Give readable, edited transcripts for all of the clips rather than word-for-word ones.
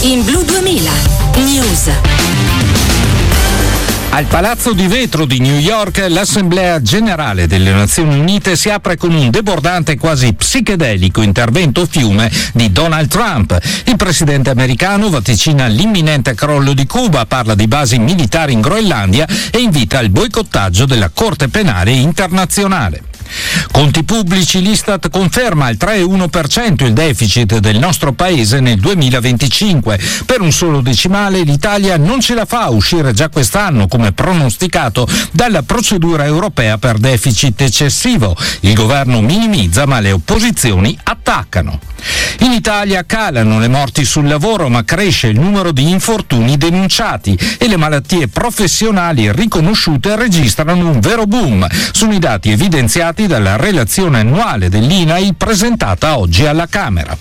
In Blu 2000 News. Al Palazzo di Vetro di New York l'Assemblea Generale delle Nazioni Unite si apre con un debordante e quasi psichedelico intervento fiume di Donald Trump. Il presidente americano vaticina l'imminente crollo di Cuba, parla di basi militari in Groenlandia e invita al boicottaggio della Corte Penale Internazionale. Conti pubblici, l'Istat conferma al 3,1% il deficit del nostro paese nel 2025. Per un solo decimale l'Italia non ce la fa a uscire già quest'anno, come pronosticato, dalla procedura europea per deficit eccessivo. Il governo minimizza, ma le opposizioni attaccano. In Italia calano le morti sul lavoro, ma cresce il numero di infortuni denunciati e le malattie professionali riconosciute registrano un vero boom. Sono i dati evidenziati dalla relazione annuale dell'INAIL presentata oggi alla Camera.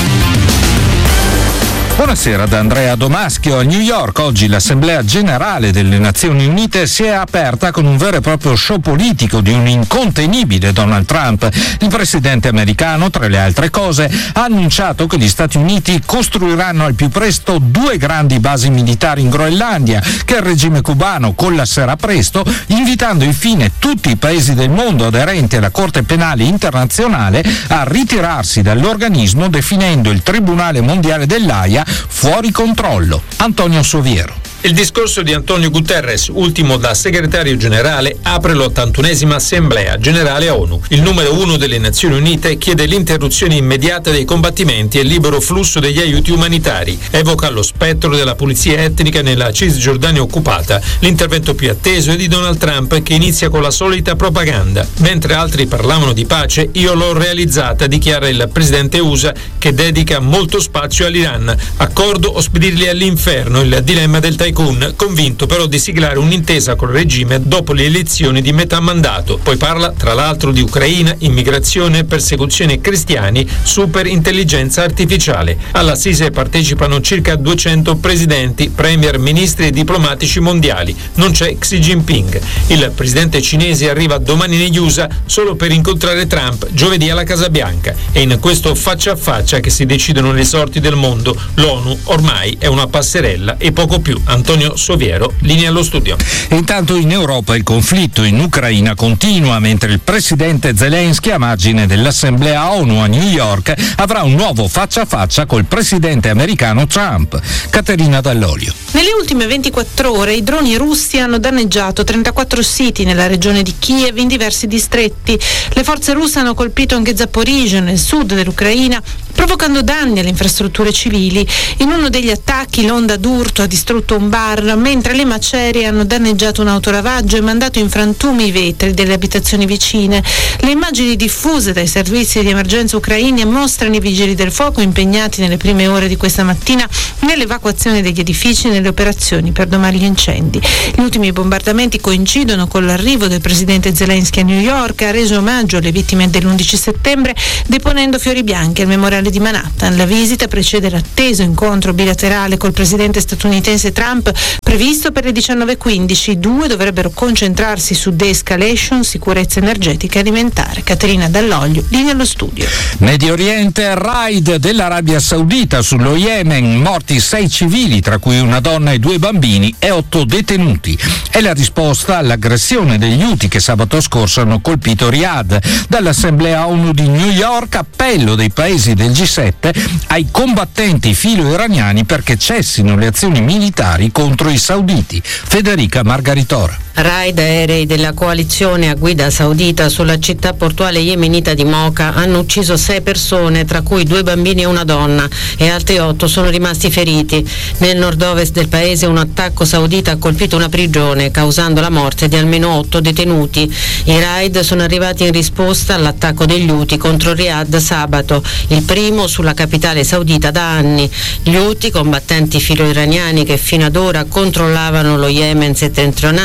Buonasera da Andrea Domaschio. A New York oggi l'Assemblea Generale delle Nazioni Unite si è aperta con un vero e proprio show politico di un incontenibile Donald Trump. Il presidente americano, tra le altre cose, ha annunciato che gli Stati Uniti costruiranno al più presto 2 grandi basi militari in Groenlandia, che il regime cubano collasserà presto, invitando infine tutti i paesi del mondo aderenti alla Corte Penale Internazionale a ritirarsi dall'organismo, definendo il Tribunale Mondiale dell'Aia fuori controllo. Antonio Soviero. Il discorso di Antonio Guterres, ultimo da segretario generale, apre l'81esima Assemblea Generale ONU. Il numero 1 delle Nazioni Unite chiede l'interruzione immediata dei combattimenti e il libero flusso degli aiuti umanitari. Evoca lo spettro della pulizia etnica nella Cisgiordania occupata. L'intervento più atteso è di Donald Trump, che inizia con la solita propaganda. Mentre altri parlavano di pace, io l'ho realizzata, dichiara il presidente USA, che dedica molto spazio all'Iran. Accordo o spedirli all'inferno, il dilemma del Tycoon, convinto però di siglare un'intesa col regime dopo le elezioni di metà mandato. Poi parla tra l'altro di Ucraina, immigrazione, persecuzione cristiani, super intelligenza artificiale. All'Assise partecipano circa 200 presidenti, premier, ministri e diplomatici mondiali. Non c'è Xi Jinping. Il presidente cinese arriva domani negli USA solo per incontrare Trump giovedì alla Casa Bianca. E in questo faccia a faccia che si decidono le sorti del mondo. L'ONU ormai è una passerella e poco più. Antonio Soviero, linea allo studio. E intanto in Europa il conflitto in Ucraina continua, mentre il presidente Zelensky, a margine dell'Assemblea ONU a New York, avrà un nuovo faccia a faccia col presidente americano Trump. Caterina Dall'Olio. Nelle ultime 24 ore i droni russi hanno danneggiato 34 siti nella regione di Kiev in diversi distretti. Le forze russe hanno colpito anche Zaporizhzhia, nel sud dell'Ucraina, provocando danni alle infrastrutture civili. In uno degli attacchi l'onda d'urto ha distrutto un bar, mentre le macerie hanno danneggiato un autoravaggio e mandato in frantumi i vetri delle abitazioni vicine. Le immagini diffuse dai servizi di emergenza ucraini mostrano i vigili del fuoco impegnati nelle prime ore di questa mattina nell'evacuazione degli edifici e nelle operazioni per domare gli incendi. Gli ultimi bombardamenti coincidono con l'arrivo del presidente Zelensky a New York. Ha reso omaggio alle vittime dell'11 settembre deponendo fiori bianchi al memoriale di Manhattan. La visita precede l'atteso incontro bilaterale col presidente statunitense Trump, previsto per le 19:15. I due dovrebbero concentrarsi su de-escalation, sicurezza energetica e alimentare. Caterina Dall'Olio, linea allo studio. Medio Oriente, raid dell'Arabia Saudita sullo Yemen, morti 6 civili, tra cui una donna e 2 bambini, e 8 detenuti. È la risposta all'aggressione degli Houthi che sabato scorso hanno colpito Riyadh. Dall'Assemblea ONU di New York, appello dei paesi del G7 ai combattenti filo-iraniani perché cessino le azioni militari contro i sauditi. Federica Margaritora. Raid aerei della coalizione a guida saudita sulla città portuale yemenita di Mocha hanno ucciso 6 persone, tra cui 2 bambini e una donna, e altri 8 sono rimasti feriti. Nel nord-ovest del paese un attacco saudita ha colpito una prigione, causando la morte di almeno 8 detenuti. I raid sono arrivati in risposta all'attacco degli Houthi contro Riyadh sabato, il primo sulla capitale saudita da anni. Gli Houthi, combattenti filo-iraniani che fino ad ora controllavano lo Yemen settentrionale e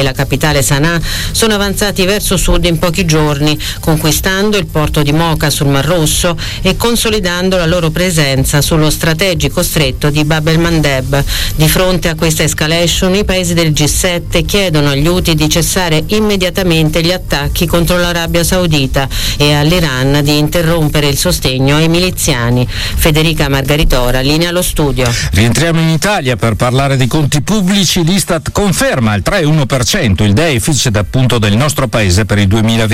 la capitale Sana'a sono avanzati verso sud in pochi giorni, conquistando il porto di Mocha sul Mar Rosso e consolidando la loro presenza sullo strategico stretto di Bab el-Mandeb. Di fronte a questa escalation, i paesi del G7 chiedono agli Houthi di cessare immediatamente gli attacchi contro l'Arabia Saudita e all'Iran di interrompere il sostegno ai miliziani. Federica Margaritora, linea allo studio. Rientriamo in Italia per parlare di conti pubblici. L'Istat conferma il 3,1% il deficit appunto del nostro paese per il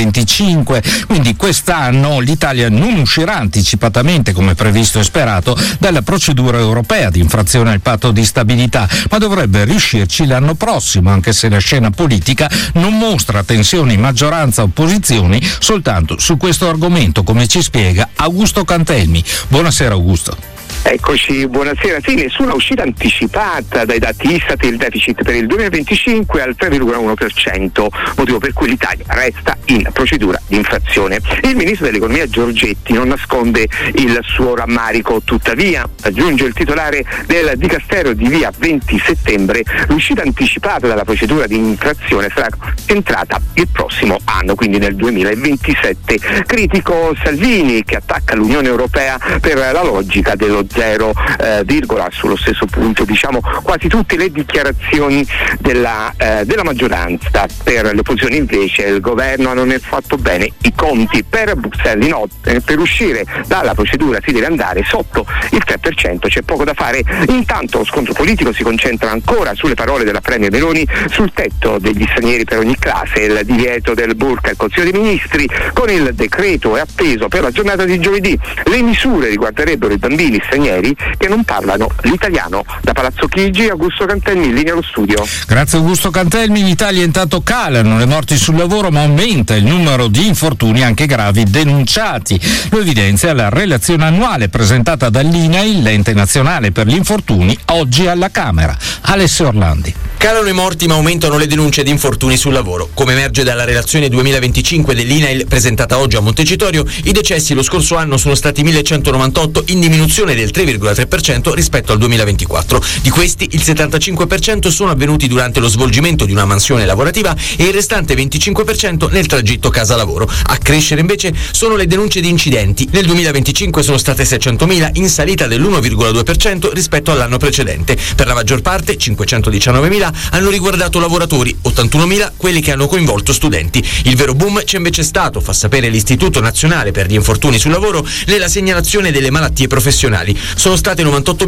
2025, quindi quest'anno l'Italia non uscirà anticipatamente, come previsto e sperato, dalla procedura europea di infrazione al patto di stabilità, ma dovrebbe riuscirci l'anno prossimo, anche se la scena politica non mostra tensioni maggioranza-opposizioni soltanto su questo argomento, come ci spiega Augusto Cantelmi. Buonasera Augusto. Eccoci, buonasera. Sì, nessuna uscita anticipata dai dati Istat, il deficit per il 2025 al 3,1%, motivo per cui l'Italia resta in procedura di infrazione. Il ministro dell'economia Giorgetti non nasconde il suo rammarico, tuttavia, aggiunge il titolare del Dicastero di via 20 settembre, l'uscita anticipata dalla procedura di infrazione sarà entrata il prossimo anno, quindi nel 2027. Critico Salvini, che attacca l'Unione Europea per la logica dello 0, sullo stesso punto, diciamo quasi tutte le dichiarazioni della maggioranza. Per le opposizioni invece il governo ha non è fatto bene i conti. Per Bruxelles no, per uscire dalla procedura si deve andare sotto il 3%, c'è poco da fare. Intanto lo scontro politico si concentra ancora sulle parole della Premier Meloni sul tetto degli stranieri per ogni classe, il divieto del burqa al Consiglio dei Ministri. Con il decreto è appeso per la giornata di giovedì. Le misure riguarderebbero i bambini stranieri che non parlano l'italiano. Da Palazzo Chigi, Augusto Cantelmi, in linea allo studio. Grazie Augusto Cantelmi. In Italia intanto calano le morti sul lavoro, ma aumenta il numero di infortuni anche gravi denunciati. Lo evidenzia la relazione annuale presentata dall'INAIL, l'ente nazionale per gli infortuni, oggi alla Camera. Alessio Orlandi. Calano i morti ma aumentano le denunce di infortuni sul lavoro. Come emerge dalla relazione 2025 dell'INAIL presentata oggi a Montecitorio, i decessi lo scorso anno sono stati 1198, in diminuzione del 3,3% rispetto al 2024. Di questi il 75% sono avvenuti durante lo svolgimento di una mansione lavorativa e il restante 25% nel tragitto casa-lavoro. A crescere invece sono le denunce di incidenti. Nel 2025 sono state 600.000, in salita dell'1,2% rispetto all'anno precedente. Per la maggior parte, 519.000, hanno riguardato lavoratori, 81.000 quelli che hanno coinvolto studenti. Il vero boom c'è invece stato, fa sapere l'Istituto Nazionale per gli Infortuni sul Lavoro, nella segnalazione delle malattie professionali. Sono state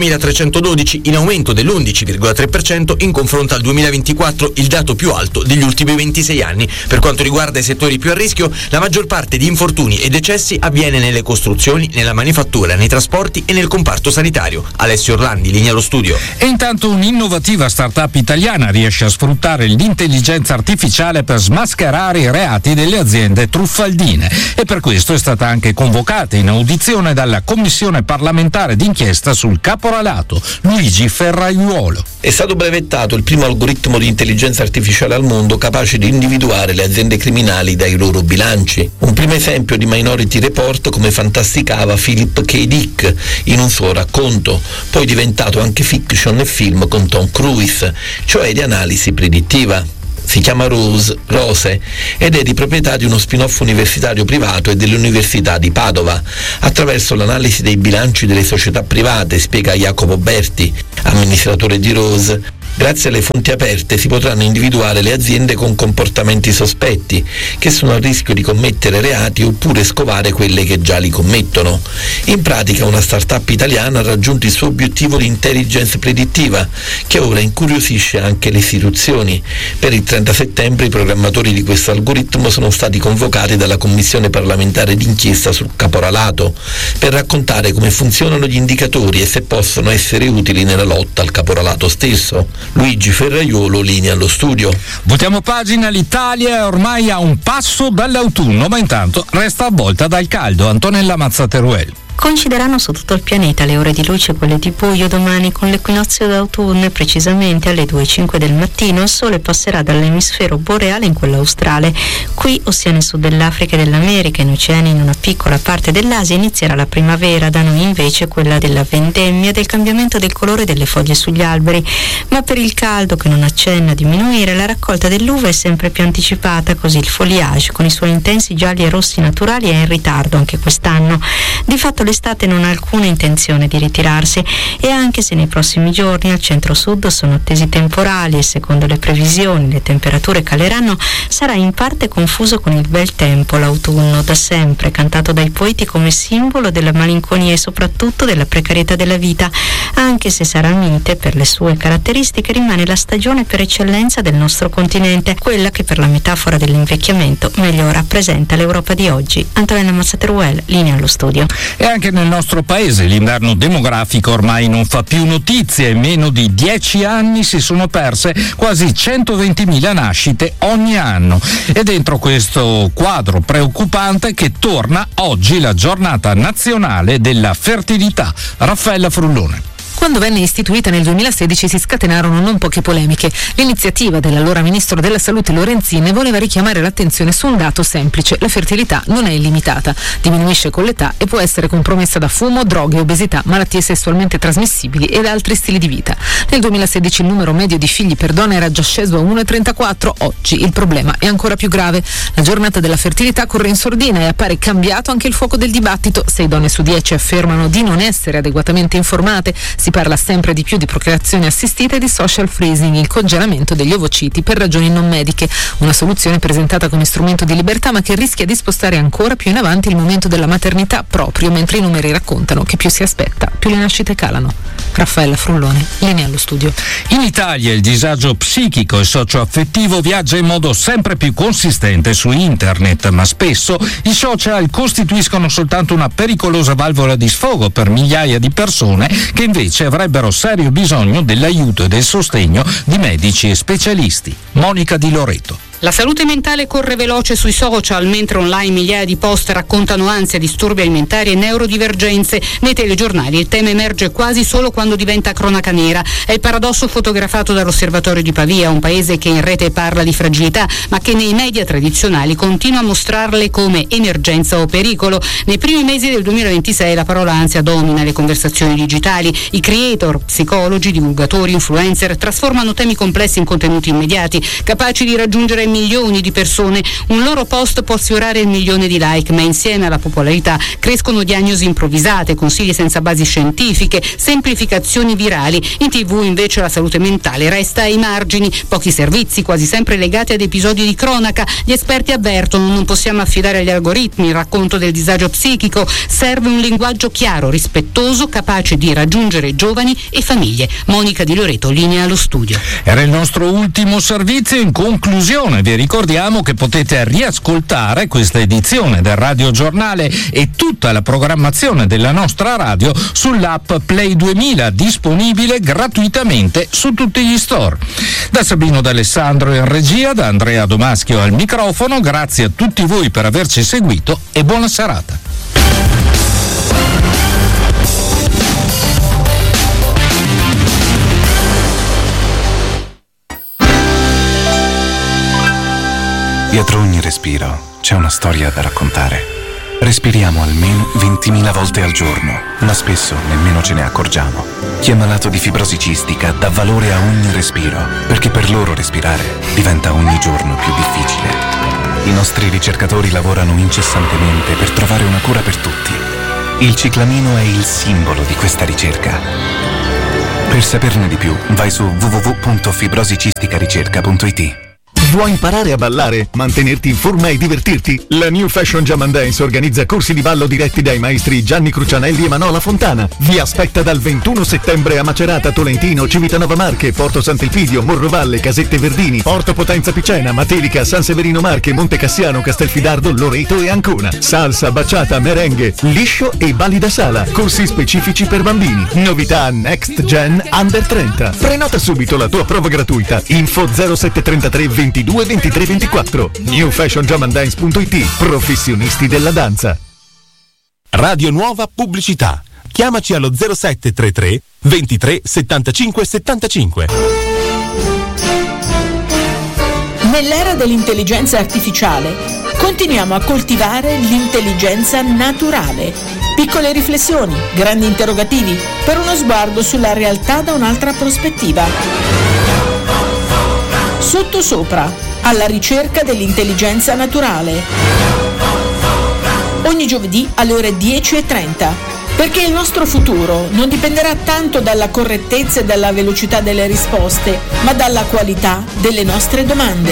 98.312, in aumento dell'11,3% in confronto al 2024, il dato più alto degli ultimi 26 anni. Per quanto riguarda i settori più a rischio, la maggior parte di infortuni e decessi avviene nelle costruzioni, nella manifattura, nei trasporti e nel comparto sanitario. Alessio Orlandi, linea allo studio. E intanto un'innovativa startup italiana riesce a sfruttare l'intelligenza artificiale per smascherare i reati delle aziende truffaldine, e per questo è stata anche convocata in audizione dalla Commissione parlamentare d'inchiesta sul caporalato, Luigi Ferraiuolo. È stato brevettato il primo algoritmo di intelligenza artificiale al mondo capace di individuare le aziende criminali dai loro bilanci. Un primo esempio di Minority Report, come fantasticava Philip K. Dick in un suo racconto, poi diventato anche fiction e film con Tom Cruise, cioè di analisi predittiva. Si chiama Rose ed è di proprietà di uno spin-off universitario privato e dell'Università di Padova. Attraverso l'analisi dei bilanci delle società private, spiega Jacopo Berti, amministratore di Rose, grazie alle fonti aperte si potranno individuare le aziende con comportamenti sospetti, che sono a rischio di commettere reati oppure scovare quelle che già li commettono. In pratica una startup italiana ha raggiunto il suo obiettivo di intelligence predittiva, che ora incuriosisce anche le istituzioni. Per il 30 settembre i programmatori di questo algoritmo sono stati convocati dalla Commissione parlamentare d'inchiesta sul caporalato per raccontare come funzionano gli indicatori e se possono essere utili nella lotta al caporalato stesso. Luigi Ferraiuolo, linea allo studio. Voltiamo pagina. L'Italia è ormai a un passo dall'autunno, ma intanto resta avvolta dal caldo. Antonella Mazzateruel. Coincideranno su tutto il pianeta le ore di luce e quelle di buio domani con l'equinozio d'autunno e precisamente alle 2:05 del mattino il Sole passerà dall'emisfero boreale in quello australe. Qui, ossia nel sud dell'Africa e dell'America, in oceani in una piccola parte dell'Asia, inizierà la primavera, da noi invece quella della vendemmia, del cambiamento del colore delle foglie sugli alberi. Ma per il caldo, che non accenna a diminuire, la raccolta dell'uva è sempre più anticipata, così il foliage con i suoi intensi gialli e rossi naturali è in ritardo anche quest'anno. Di fatto l'estate non ha alcuna intenzione di ritirarsi, e anche se nei prossimi giorni al centro-sud sono attesi temporali e secondo le previsioni le temperature caleranno, sarà in parte confuso con il bel tempo. L'autunno, da sempre cantato dai poeti come simbolo della malinconia e soprattutto della precarietà della vita, anche se sarà mite per le sue caratteristiche, rimane la stagione per eccellenza del nostro continente, quella che per la metafora dell'invecchiamento meglio rappresenta l'Europa di oggi. Antonella Mazzateruel, linea allo studio. E anche nel nostro paese l'inverno demografico ormai non fa più notizie. In meno di 10 anni si sono perse quasi 120.000 nascite ogni anno. E dentro questo quadro preoccupante che torna oggi la giornata nazionale della fertilità. Raffaella Frullone. Quando venne istituita nel 2016 si scatenarono non poche polemiche. L'iniziativa dell'allora ministro della Salute Lorenzin voleva richiamare l'attenzione su un dato semplice: la fertilità non è illimitata, diminuisce con l'età e può essere compromessa da fumo, droghe, obesità, malattie sessualmente trasmissibili ed altri stili di vita. Nel 2016 il numero medio di figli per donna era già sceso a 1,34, oggi il problema è ancora più grave. La giornata della fertilità corre in sordina e appare cambiato anche il fuoco del dibattito. 6 donne su 10 affermano di non essere adeguatamente informate. Si parla sempre di più di procreazione assistita e di social freezing, il congelamento degli ovociti per ragioni non mediche, una soluzione presentata come strumento di libertà ma che rischia di spostare ancora più in avanti il momento della maternità, proprio mentre i numeri raccontano che più si aspetta, più le nascite calano. Raffaella Frullone, linea allo studio. In Italia il disagio psichico e socioaffettivo viaggia in modo sempre più consistente su internet, ma spesso i social costituiscono soltanto una pericolosa valvola di sfogo per migliaia di persone che invece avrebbero serio bisogno dell'aiuto e del sostegno di medici e specialisti. Monica Di Loreto. La salute mentale corre veloce sui social, mentre online migliaia di post raccontano ansia, disturbi alimentari e neurodivergenze. Nei telegiornali il tema emerge quasi solo quando diventa cronaca nera. È il paradosso fotografato dall'Osservatorio di Pavia, un paese che in rete parla di fragilità, ma che nei media tradizionali continua a mostrarle come emergenza o pericolo. Nei primi mesi del 2026 la parola ansia domina le conversazioni digitali. I creator, psicologi, divulgatori, influencer trasformano temi complessi in contenuti immediati, capaci di raggiungere milioni di persone. Un loro post può sfiorare il 1 milione di like, ma insieme alla popolarità crescono diagnosi improvvisate, consigli senza basi scientifiche, semplificazioni virali. In TV invece la salute mentale resta ai margini, pochi servizi, quasi sempre legati ad episodi di cronaca. Gli esperti avvertono: non possiamo affidare agli algoritmi il racconto del disagio psichico, serve un linguaggio chiaro, rispettoso, capace di raggiungere giovani e famiglie. Monica Di Loreto, linea allo studio. Era il nostro ultimo servizio. In conclusione vi ricordiamo che potete riascoltare questa edizione del Radio Giornale e tutta la programmazione della nostra radio sull'app Play 2000, disponibile gratuitamente su tutti gli store. Da Sabino D'Alessandro in regia, da Andrea Domaschio al microfono, grazie a tutti voi per averci seguito e buona serata. Dietro ogni respiro c'è una storia da raccontare. Respiriamo almeno 20.000 volte al giorno, ma spesso nemmeno ce ne accorgiamo. Chi è malato di fibrosi cistica dà valore a ogni respiro, perché per loro respirare diventa ogni giorno più difficile. I nostri ricercatori lavorano incessantemente per trovare una cura per tutti. Il ciclamino è il simbolo di questa ricerca. Per saperne di più, vai su www.fibrosicisticaRicerca.it. Vuoi imparare a ballare, mantenerti in forma e divertirti? La New Fashion Jam and Dance organizza corsi di ballo diretti dai maestri Gianni Crucianelli e Manola Fontana. Vi aspetta dal 21 settembre a Macerata, Tolentino, Civitanova Marche, Porto Sant'Elpidio, Morrovalle, Casette Verdini, Porto Potenza Picena, Matelica, San Severino Marche, Monte Cassiano, Castelfidardo, Loreto e Ancona. Salsa, baciata, merengue, liscio e balli da sala. Corsi specifici per bambini. Novità Next Gen Under 30. Prenota subito la tua prova gratuita. Info 0733 22 23 24. newfashionjamandance.it. Professionisti della danza. Radio Nuova Pubblicità. Chiamaci allo 0733 23 75 75. Nell'era dell'intelligenza artificiale continuiamo a coltivare l'intelligenza naturale. Piccole riflessioni, grandi interrogativi, per uno sguardo sulla realtà da un'altra prospettiva. Sottosopra, alla ricerca dell'intelligenza naturale. Ogni giovedì alle ore 10:30. Perché il nostro futuro non dipenderà tanto dalla correttezza e dalla velocità delle risposte, ma dalla qualità delle nostre domande.